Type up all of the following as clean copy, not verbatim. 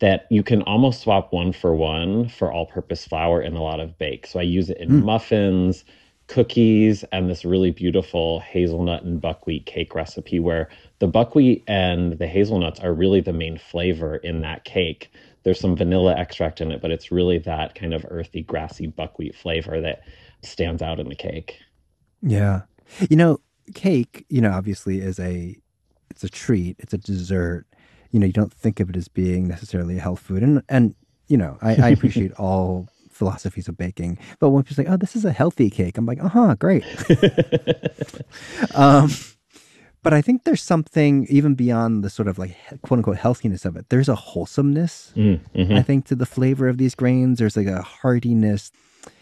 that you can almost swap one for all-purpose flour in a lot of bakes. So I use it in Mm. muffins, cookies, and this really beautiful hazelnut and buckwheat cake recipe where the buckwheat and the hazelnuts are really the main flavor in that cake. There's some vanilla extract in it, but it's really that kind of earthy, grassy buckwheat flavor that stands out in the cake. Yeah. You know, cake, obviously it's a treat, it's a dessert. You don't think of it as being necessarily a health food. And I appreciate all philosophies of baking. But when people say, "Oh, this is a healthy cake," I'm like, "Uh-huh, great." Um, but I think there's something even beyond the sort of like quote unquote healthiness of it. There's a wholesomeness, I Mm-hmm. think, to the flavor of these grains. There's like a heartiness.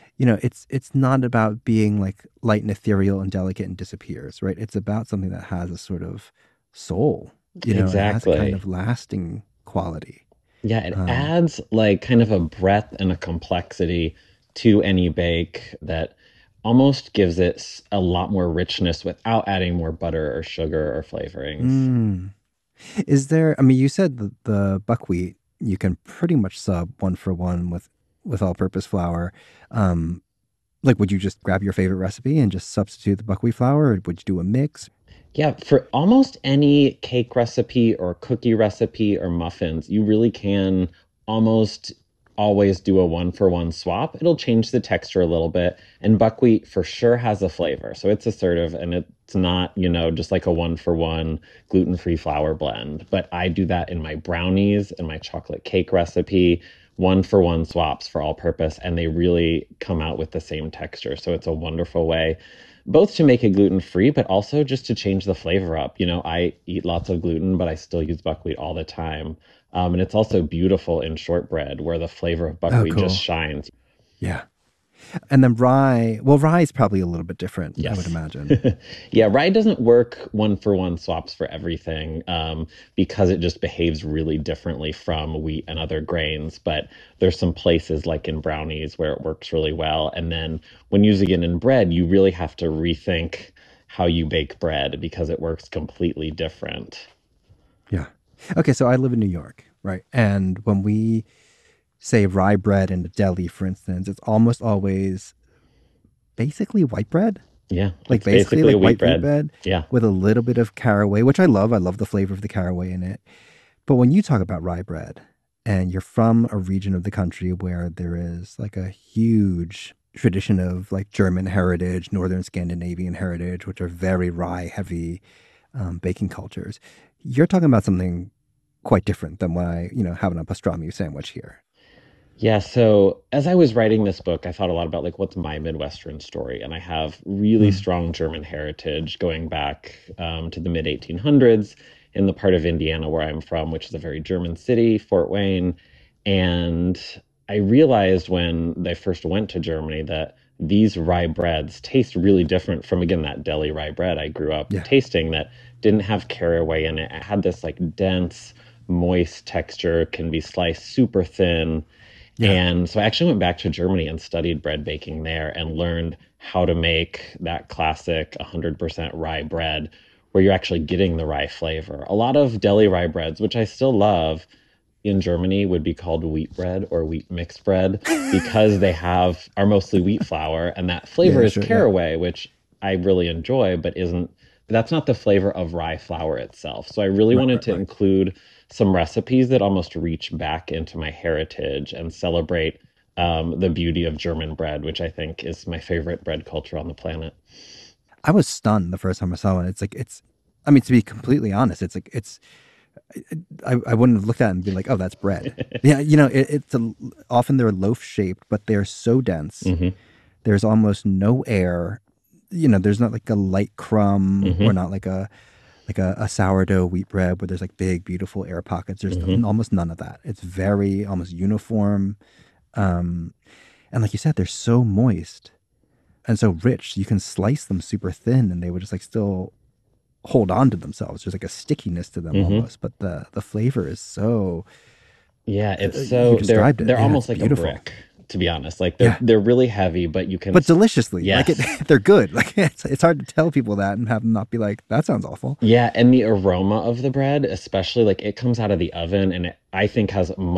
It's not about being like light and ethereal and delicate and disappears, right? It's about something that has a sort of soul, and has a kind Exactly. of lasting quality. Yeah, it Um, adds like kind of a breadth and a complexity to any bake that almost gives it a lot more richness without adding more butter or sugar or flavorings. mm. Is there? I mean, you said the buckwheat you can pretty much sub one for one with all-purpose flour. Um, like, would you just grab your favorite recipe and just substitute the buckwheat flour, or would you do a mix? Yeah, for almost any cake recipe or cookie recipe or muffins, you really can almost always do a one for one swap. It'll change the texture a little bit. And buckwheat for sure has a flavor. So it's assertive and it's not, just like a one for one gluten-free flour blend. But I do that in my brownies and my chocolate cake recipe, one for one swaps for all purpose, and they really come out with the same texture. So it's a wonderful way both to make it gluten free, but also just to change the flavor up. I eat lots of gluten, but I still use buckwheat all the time. And it's also beautiful in shortbread where the flavor of Oh, buckwheat just cool. shines. Yeah. And then rye. Well, rye is probably a little bit different, I would Yes. imagine. Yeah, rye doesn't work one for one swaps for everything because it just behaves really differently from wheat and other grains. But there's some places like in brownies where it works really well. And then when using it in bread, you really have to rethink how you bake bread because it works completely different. Yeah. Okay, so I live in New York, right? And when we say rye bread in a deli, for instance, it's almost always basically white bread, Yeah, like it's basically basically a like wheat white wheat bread. bread Yeah. with a little bit of caraway, which I love. I love the flavor of the caraway in it. But when you talk about rye bread and you're from a region of the country where there is like a huge tradition of like German heritage, Northern Scandinavian heritage, which are very rye heavy baking cultures, you're talking about something quite different than what I, having a pastrami sandwich here. Yeah, so as I was writing this book, I thought a lot about like what's my Midwestern story, and I have really Mm, strong German heritage going back to the mid 1800s in the part of Indiana where I'm from, which is a very German city, Fort Wayne. And I realized when I first went to Germany that these rye breads taste really different from, again, that deli rye bread I grew up yeah, tasting that didn't have caraway in it. It had this like dense, moist texture, can be sliced super thin yeah. and so I actually went back to Germany and studied bread baking there and learned how to make that classic 100% rye bread where you're actually getting the rye flavor. A lot of deli rye breads, which I still love in Germany, would be called wheat bread or wheat mixed bread because they are mostly wheat flour and that flavor Yeah, is sure. Yeah. caraway, which I really enjoy, but isn't that's not the flavor of rye flour itself. So I really Right, wanted right, to right. include some recipes that almost reach back into my heritage and celebrate the beauty of German bread, which I think is my favorite bread culture on the planet. I was stunned the first time I saw it. It's like, I mean, to be completely honest, it's like, I wouldn't have looked at it and been like, oh, that's bread. Yeah, often they're loaf shaped, but they're so dense. Hmm. There's almost no air. There's not like a light crumb or Hmm. not like a sourdough wheat bread where there's like big, beautiful air pockets. There's Hmm. almost none of that. It's very almost uniform. Um, and like you said, they're so moist and so rich. You can slice them super thin and they would just like still hold on to themselves. There's like a stickiness to them Hmm. almost, but the flavor is so. Yeah, it's You so they're described it. they're Yeah, it's almost like a beautiful. brick, to be honest. Like they're Yeah, they're really heavy, but you can but deliciously. Like it, yes. they're good. Like it's hard to tell people that and have them not be like that sounds awful. Yeah, and the aroma of the bread, especially like it comes out of the oven and it I think has